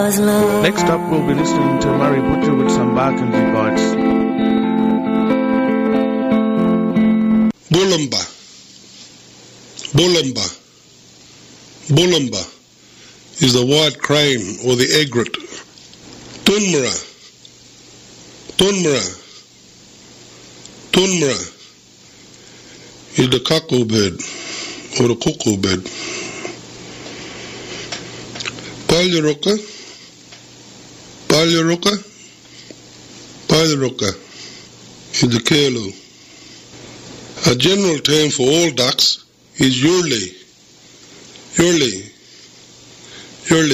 Next up, we'll be listening to Murray Butcher with some Barkindji bites. Bulimba. Bulimba. Bulimba is the white crane or the egret. Tunmura. Tunmura. Tunmura is the cuckoo bird or the cuckoo bird. Palyaruka. Palyaruka. Palyaruka is the curlew. A general term for all ducks is yurley. Yurley. Yurley.